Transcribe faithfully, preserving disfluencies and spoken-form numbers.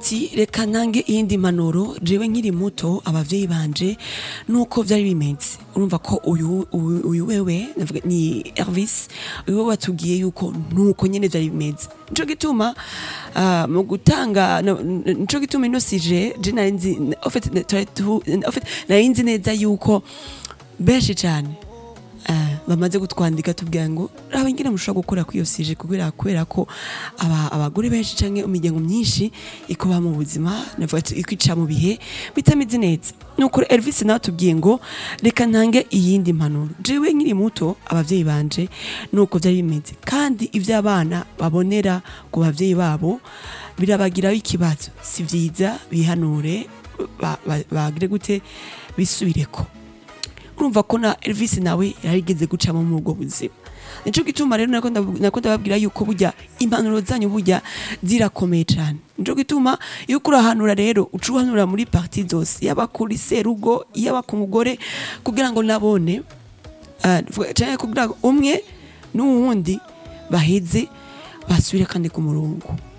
ati reka nange iyindi manuro jewe nkiri muto abavyeyi banje nuko vyari bimeze urumva ko uyu uyu uyu wewe navuga ni Elvis uyu wewe watubwiye yuko nuko nyene vyari bimeze nico gituma uh, mu gutanga no, nico gituma ino sije je nari nzi en fait en fait nari nzi neza yuko benshi cyane Uh, bamaze gutwandika tubwira ngo raba ngira mushobora gukora kwiyosije kubera kwera ko aba abagore benshi canke imiryango myinshi ikoba mu buzima navuga ati ikwica mu bihe bitamize neza nuko Elvis nawe tubwiye ngo reka ntange iyindi mpanuro jewe nkiri muto abavyeyi banje nuko vyari bimeze kandi ivyo abana babonera ku bavyeyi babo birabagiraho ikibazo si vyiza bihanure bagire gute bisubireko urumva ko na Elvis nawe yarigeze gucamo mu bwo buzima nico gituma rero nako nako ndababwira yuko burya impanuro zanyu burya zirakomeye cyane nico gituma yuko urahanura rero ucuhanura muri parti zose yaba kuri serugo yaba ku mugore kugira ngo nabone uh, kugira umwe n'uwundi baheze basubire kandi ku murongo